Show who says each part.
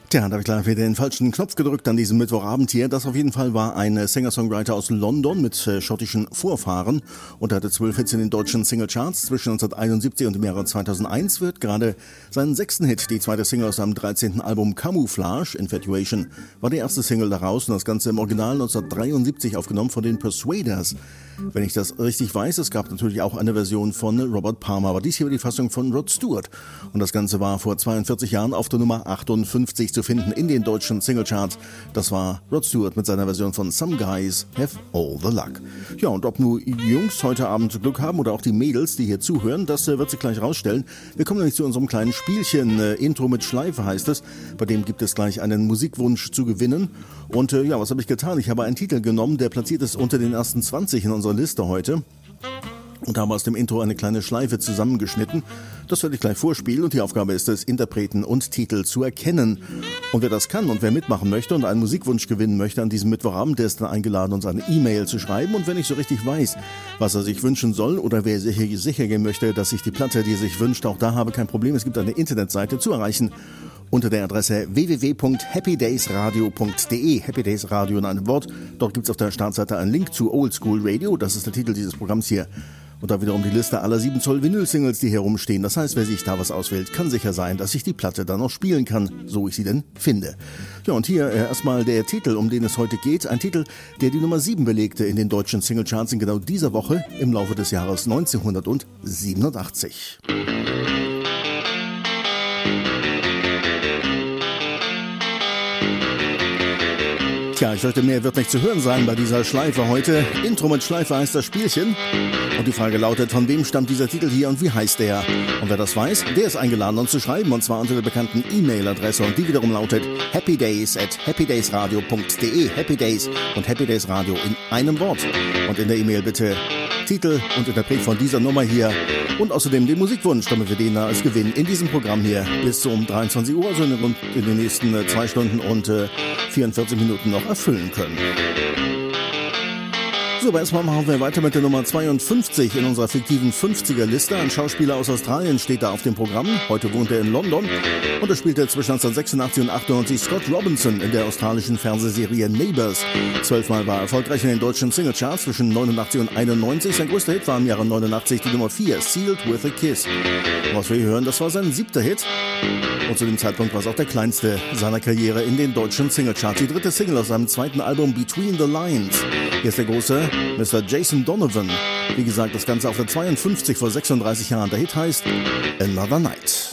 Speaker 1: Tja, da habe ich gleich wieder den falschen Knopf gedrückt an diesem Mittwochabend hier. Das auf jeden Fall war ein Singer-Songwriter aus London mit schottischen Vorfahren und er hatte 12 Hits in den deutschen Singlecharts zwischen 1971 und dem Jahre 2001. Wird gerade seinen 6. Hit, die zweite Single aus seinem 13. Album Camouflage, Infatuation, war die erste Single daraus und das Ganze im Original 1973 aufgenommen von den Persuaders. Wenn ich das richtig weiß, es gab natürlich auch eine Version von Robert Palmer, aber dies hier war die Fassung von Rod Stewart. Und das Ganze war vor 42 Jahren auf der Nummer 58 zu finden in den deutschen Singlecharts. Das war Rod Stewart mit seiner Version von Some Guys Have All the Luck. Ja, und ob nur Jungs heute Abend Glück haben oder auch die Mädels, die hier zuhören, das wird sich gleich rausstellen. Wir kommen nämlich zu unserem kleinen Spielchen. Intro mit Schleife heißt es. Bei dem gibt es gleich einen Musikwunsch zu gewinnen. Und ja, was habe ich getan? Ich habe einen Titel genommen, der platziert ist unter den ersten 20 in unserer Liste heute. Und habe aus dem Intro eine kleine Schleife zusammengeschnitten. Das werde ich gleich vorspielen und die Aufgabe ist es, Interpreten und Titel zu erkennen. Und wer das kann und wer mitmachen möchte und einen Musikwunsch gewinnen möchte an diesem Mittwochabend, der ist dann eingeladen, uns eine E-Mail zu schreiben. Und wenn ich so richtig weiß, was er sich wünschen soll oder wer sicher gehen möchte, dass ich die Platte, die er sich wünscht, auch da habe, kein Problem. Es gibt eine Internetseite zu erreichen unter der Adresse www.happydaysradio.de. Happy Days Radio in einem Wort. Dort gibt es auf der Startseite einen Link zu Old School Radio. Das ist der Titel dieses Programms hier. Und da wiederum die Liste aller 7 Zoll Vinyl-Singles, die hier rumstehen. Das heißt, wer sich da was auswählt, kann sicher sein, dass ich die Platte dann noch spielen kann, so ich sie denn finde. Ja, und hier erstmal der Titel, um den es heute geht. Ein Titel, der die Nummer 7 belegte in den deutschen Singlecharts in genau dieser Woche im Laufe des Jahres 1987. Tja, ich fürchte, mehr wird nicht zu hören sein bei dieser Schleife heute. Intro mit Schleife heißt das Spielchen. Und die Frage lautet, von wem stammt dieser Titel hier und wie heißt der? Und wer das weiß, der ist eingeladen, uns zu schreiben, und zwar unter der bekannten E-Mail-Adresse. Und die wiederum lautet happydays@happydaysradio.de. Happy Days und Happy Days Radio in einem Wort. Und in der E-Mail bitte Titel und Interpret von dieser Nummer hier. Und außerdem den Musikwunsch, damit wir den als Gewinn in diesem Programm hier bis um 23 Uhr, also in den nächsten 2 Stunden und 44 Minuten noch erfüllen können. So, aber erstmal machen wir weiter mit der Nummer 52 in unserer fiktiven 50er-Liste. Ein Schauspieler aus Australien steht da auf dem Programm. Heute wohnt er in London und er spielte zwischen 1986 und 98 Scott Robinson in der australischen Fernsehserie Neighbours. 12-mal war er erfolgreich in den deutschen Singlecharts zwischen 89 und 91. Sein größter Hit war im Jahre 89 die Nummer 4, Sealed with a Kiss. Was wir hier hören, das war sein 7. Hit. Und zu dem Zeitpunkt war es auch der kleinste seiner Karriere in den deutschen Singlecharts. Die 3. Single aus seinem 2. Album Between the Lines. Hier ist der große Mr. Jason Donovan. Wie gesagt, das Ganze auf der 52 vor 36 Jahren. Der Hit heißt Another Night.